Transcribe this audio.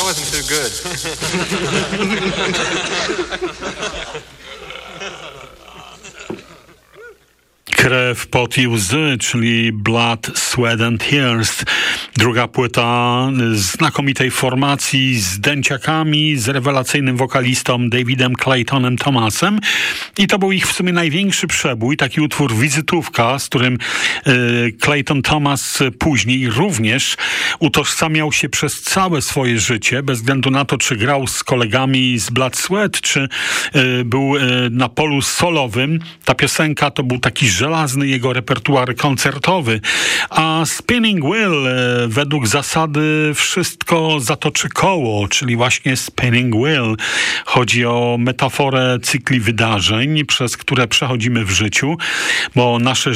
wasn't too good. Krew, pot i łzy, czyli Blood, Sweat and Tears. Druga płyta znakomitej formacji z dęciakami, z rewelacyjnym wokalistą Davidem Claytonem Thomasem. I to był ich w sumie największy przebój, taki utwór wizytówka, z którym Clayton Thomas później również utożsamiał się przez całe swoje życie, bez względu na to, czy grał z kolegami z Blood, Sweat, czy był na polu solowym. Ta piosenka to był taki żelazny jego repertuar koncertowy, a Spinning Wheel według zasady wszystko zatoczy koło, czyli właśnie Spinning Wheel. Chodzi o metaforę cykli wydarzeń, przez które przechodzimy w życiu, bo nasze